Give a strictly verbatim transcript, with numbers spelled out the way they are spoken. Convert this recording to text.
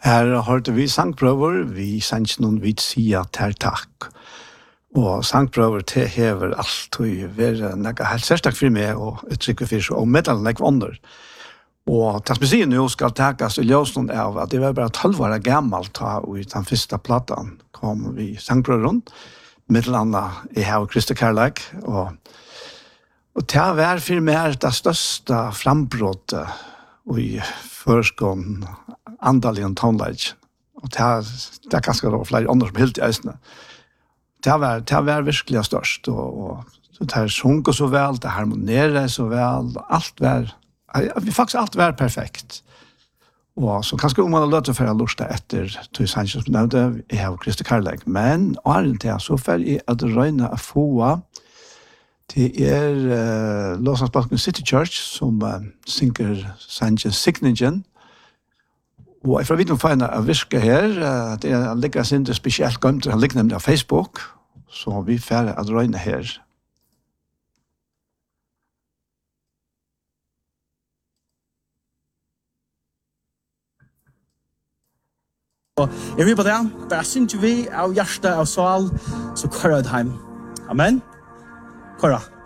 Her hørte vi sangprøver, vi sanns noen vidt sida ter takk. Og sangprøver til hever alt og være nekka helt sérstak for meg og uttrykke for seg, og medlem nekva under. Og det som sier nå skal takas i ljøsnån av at det var bare tolv år gammelt da og i den første platan kom vi sangprøver rundt, medlem i Hav Kristi Kærleik, og, og det var for meg det største frambrottet og i førskånd andal i en tonelage. Og det er, det er ganske flere andre som helt i eisene. Det var, det var virkelig størst, og, og det her sunket så vel, det harmonerer så vel, alt var, vi faktisk alt var perfekt. Og så kanskje om man har løtt for å lusta etter Tøy Sanchez som nevnte, jeg har Kristi Kærleik, men åren til så får jeg at røyne å få til er uh, Låsansbalken City Church som uh, synker Sanchez Signingen. Og jeg får vite om feina av virke her, uh, det er ligger sin det spesielt gømt, han ligger nemlig av Facebook, så vi får at røyne her. Jeg vil på det, bare synes vi av hjerte av sval, så kører det hjem. Amen. Kører.